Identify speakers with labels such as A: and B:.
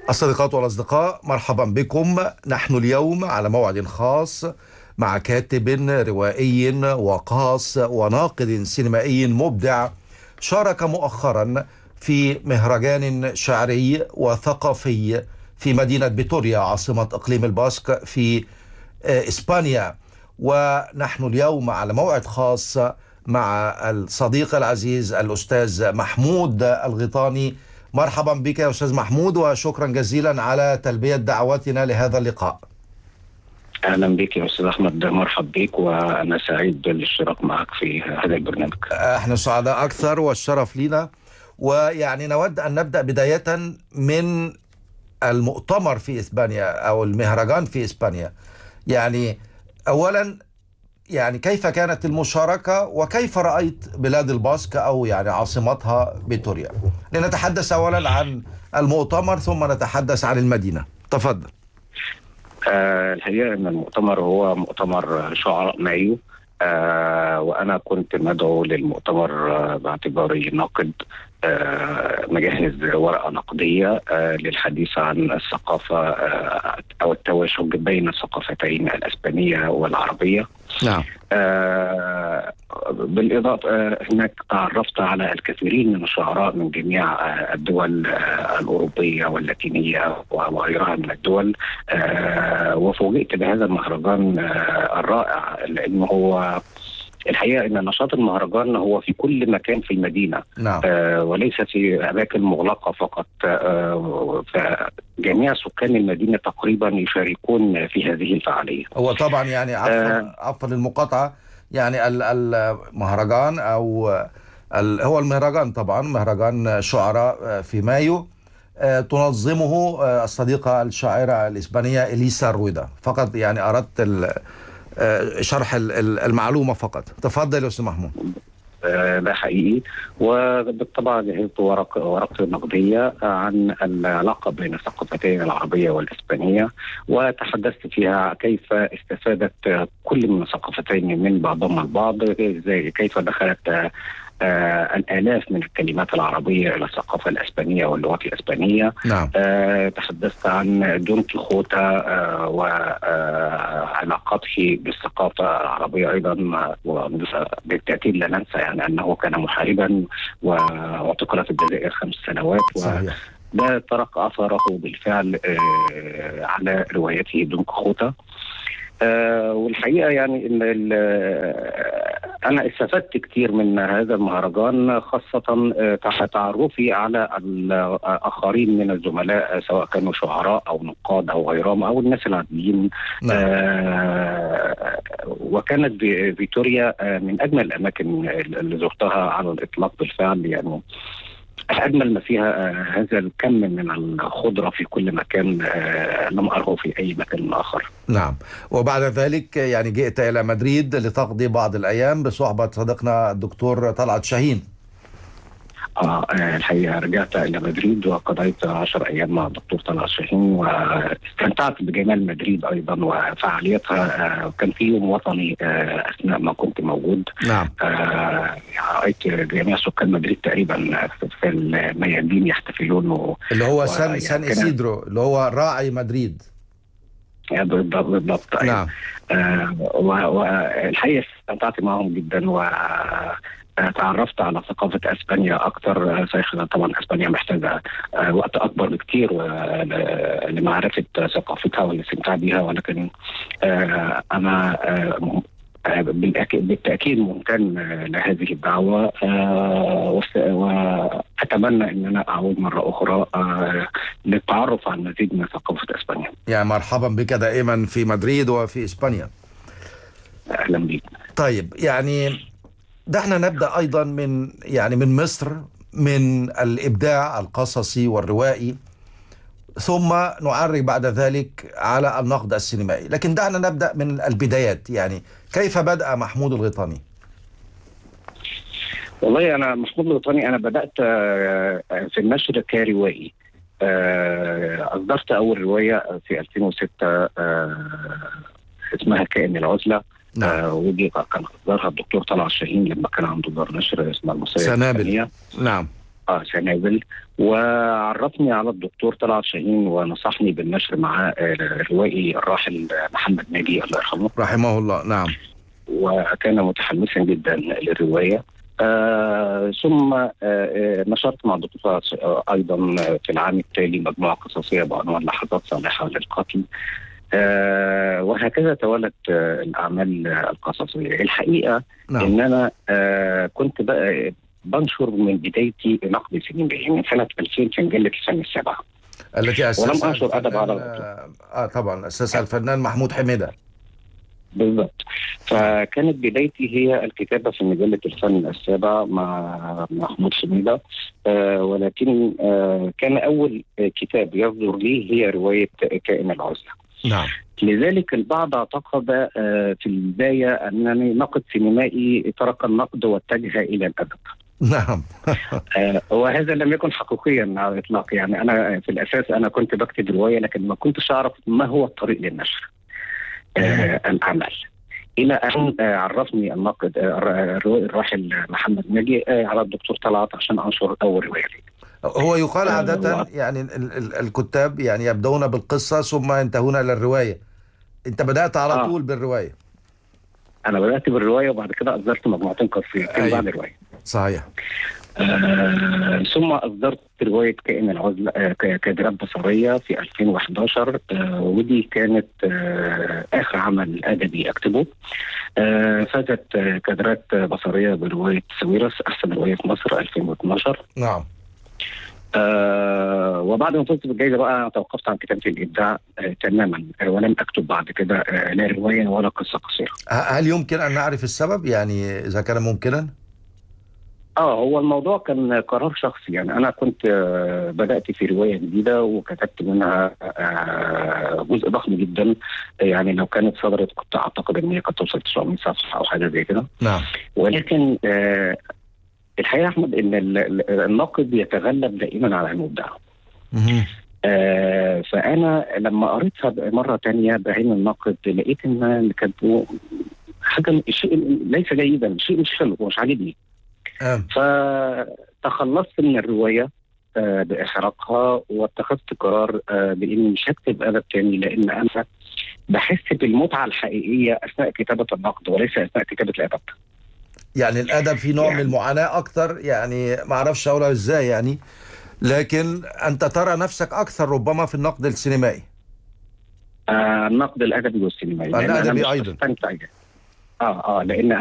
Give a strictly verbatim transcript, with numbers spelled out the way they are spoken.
A: الصديقات والأصدقاء، مرحبا بكم. نحن اليوم على موعد خاص مع كاتب روائي وقاص وناقد سينمائي مبدع شارك مؤخرا في مهرجان شعري وثقافي في مدينة فيتوريا عاصمة إقليم الباسك في إسبانيا. ونحن اليوم على موعد خاص مع الصديق العزيز الأستاذ محمود الغيطاني. مرحبا بك يا أستاذ محمود، وشكرا جزيلا على تلبية دعوتنا لهذا اللقاء.
B: أهلا بك يا أستاذ أحمد، مرحب بك، وأنا سعيد بالاشتراك معك في هذا البرنامج.
A: احنا سعداء أكثر والشرف لنا. ويعني نود أن نبدأ بداية من المؤتمر في إسبانيا أو المهرجان في إسبانيا. يعني أولا، يعني كيف كانت المشاركة وكيف رأيت بلاد الباسك أو يعني عاصمتها فيتوريا؟ لنتحدث أولا عن المؤتمر ثم نتحدث عن المدينة. تفضل.
B: آه الحقيقة أن المؤتمر هو مؤتمر شعراء مايو، آه وأنا كنت مدعو للمؤتمر آه باعتباري ناقد، آه مجهز ورقة نقدية آه للحديث عن الثقافة آه أو التواشج بين الثقافتين الإسبانية والعربية.
A: نعم.
B: آه بالإضافة آه هناك تعرفت على الكثيرين من الشعراء من جميع آه الدول آه الأوروبية واللاتينية وغيرها من الدول، آه وفوجئت بهذا المهرجان آه الرائع، لأنه هو الحقيقة أن نشاط المهرجان هو في كل مكان في المدينة.
A: نعم.
B: آه وليس في أماكن مغلقة فقط، آه فجميع سكان المدينة تقريبا يشاركون في هذه الفعالية.
A: هو طبعا يعني عفوا
B: آه
A: عفوا للمقاطعة، يعني المهرجان أو هو المهرجان طبعا مهرجان شعراء في مايو، تنظمه الصديقة الشاعرة الإسبانية إليسا رويدا. فقط يعني أردت شرح المعلومة فقط. تفضل يا أستاذ محمود.
B: ده حقيقي، وبالطبع جهزت ورق ورقة نقدية عن العلاقة بين الثقافتين العربية والإسبانية، وتحدثت فيها كيف استفادت كل من الثقافتين من بعضهم البعض، زي كيف دخلت آه الآلاف من الكلمات العربية إلى الثقافة الإسبانية واللغات الإسبانية.
A: نعم.
B: آه تحدثت عن دون كيخوتة آه وعلاقته بالثقافة العربية أيضا، وبالتأكيد لا ننسى يعني أنه كان محاربا واعتقل في الجزائر خمس سنوات.
A: صحيح.
B: وده ترك أثره بالفعل آه على روايته دون كيخوتة. آه والحقيقة يعني إن أنا استفدت كثير من هذا المهرجان، خاصة تحت تعرفي على الآخرين من الزملاء سواء كانوا شعراء أو نقاد أو غيرهم أو الناس العاديين.
A: نعم.
B: آه وكانت فيتوريا من أجمل الأماكن اللي زرتها على الإطلاق بالفعل، يعني أجمل ما فيها آه هذا الكم من الخضرة في كل مكان آه لم أره في أي مكان آخر.
A: نعم. وبعد ذلك يعني جئت إلى مدريد لتقضي بعض الأيام بصحبة صديقنا الدكتور طلعت شاهين.
B: آه الحقيقة رجعت إلى مدريد وقضيت عشر أيام مع الدكتور طلعت شاهين، واستمتعت بجمال مدريد أيضا وفعاليتها. آه كان في يوم وطني آه أثناء ما كنت موجود.
A: نعم.
B: آه رأيت جميع سكان مدريد تقريبا في الميادين يحتفلون،
A: اللي هو سان سان إسيدرو اللي هو راعي مدريد.
B: بالضبط بالضبط.
A: نعم.
B: آه والحقيقة استمتعت معهم جدا و تعرفت على ثقافة أسبانيا أكثر. طبعا أسبانيا محتاجة وقت أكبر بكثير لمعرفة ثقافتها والاستمتاع بها، ولكن أنا بالتأكيد ممتن لهذه الدعوة، وأتمنى أن أنا أعود مرة أخرى للتعرف على المزيد من ثقافة أسبانيا.
A: يعني مرحبا بك دائما في مدريد وفي إسبانيا.
B: أهلا بك.
A: طيب، يعني دعنا نبدأ أيضا من يعني من مصر، من الإبداع القصصي والروائي، ثم نعرج بعد ذلك على النقد السينمائي. لكن دعنا نبدأ من البدايات. يعني كيف بدأ محمود الغيطاني؟
B: والله أنا محمود الغيطاني أنا بدأت في النشر كروائي. أصدرت أول رواية في ألفين وستة اسمها كائن العزلة.
A: نعم.
B: آه ودي كان اصدرها الدكتور طلعت شاهين لما كان عنده دار نشر اسمها المصرية
A: سنابل.
B: الإسبانية.
A: نعم.
B: اه سنابل. وعرفني على الدكتور طلعت شاهين ونصحني بالنشر مع آه، الروائي الراحل محمد ناجي الله يرحمه،
A: رحمه الله. نعم.
B: وكان متحمسا جدا للروايه. آه ثم آه آه، نشرت مع الدكتور طلعت ش- آه، ايضا في العام التالي مجموعه قصصيه بعنوان لحظات صالحه للقتل. آه وهكذا تولت آه الاعمال آه، القصصيه. الحقيقه
A: نعم.
B: ان انا آه كنت بقى بنشر من بدايتي نقد سينمائي من سنه ألفين في مجله الفن السابعه،
A: التي
B: ولم
A: أسسها
B: انشر ادب على
A: الفنان
B: الإطلاق.
A: آه آه، طبعا أسسها الفنان محمود حميدة.
B: بالضبط.
A: نعم.
B: فكانت بدايتي هي الكتابه في مجله الفن السابعه مع محمود حميده. آه ولكن آه كان اول آه، كتاب يصدر لي هي روايه كائن العزله.
A: نعم.
B: لذلك البعض اعتقد آه، في البدايه انني ناقد سينمائي ترك النقد واتجه الى الادب.
A: نعم.
B: آه، وهذا لم يكن حقيقيا على الاطلاق. يعني انا في الاساس انا كنت بكتب روايه، لكن ما كنتش اعرف ما هو الطريق للنشر آه، العمل. الى ان آه، عرفني الناقد آه، الروائي الراحل محمد ناجي آه، على الدكتور طلعت عشان انشر اول روايه لي.
A: هو يقال
B: آه،
A: عادة يعني ال ال الكتاب يعني يبدأون بالقصة ثم ينتهون إلى الرواية. أنت بدأت على
B: اه
A: طول بالرواية.
B: انا بدات بالروايه وبعد كده اصدرت مجموعتين قصيرتين بعد
A: أيوه
B: الروايه.
A: صحيح.
B: آه ثم أصدرت رواية كائن العزلة آه ك- كادرات بصرية في ألفين وحداشر. آه ودي كانت آه آخر عمل أدبي أكتبه. آه فازت آه كادرات بصرية برواية ساويرس أحسن رواية في مصر ألفين واثناشر.
A: نعم.
B: آه وبعد ما فزت بالجائزة بقى توقفت عن كتابة الإبداع آه تماما. آه ولم أكتب بعد كده آه لا رواية ولا قصة قصيرة.
A: ه- هل يمكن أن نعرف السبب يعني إذا كان ممكنا؟
B: اه هو الموضوع كان قرار شخصي. يعني انا كنت آه، بدات في روايه جديده وكتبت منها آه، جزء ضخم جدا. يعني لو كانت صدرت كنت اعتقد ان هي قد توصل تسعمائة صفحه او حاجه زي كده.
A: نعم.
B: ولكن آه، الحقيقه يا احمد ان ال- ال- الناقد يتغلب دائما على المبدع.
A: مهم.
B: آه، فانا لما قريتها مره تانية بعين الناقد لقيت ان اللي كاتبه حاجه شيء ليس جيدا، شيء مش حلو ومش عاجبني.
A: آه.
B: فتخلصت من الرواية آه، بإحراقها، واتخذت قرار آه، بإني مش هكتب أدب تاني، لأن أنا بحس بالمتعة الحقيقية أثناء كتابة النقد وليس أثناء كتابة الأدب.
A: يعني الأدب في نوع من
B: يعني
A: المعاناة أكتر، يعني ما أعرفش أقولها إزاي يعني، لكن أنت ترى نفسك أكثر ربما في النقد السينمائي.
B: آه، النقد الأدبي والسينمائي، لأن أنا
A: الأدبي
B: مش
A: أيضا.
B: بستمتع. اه اه لان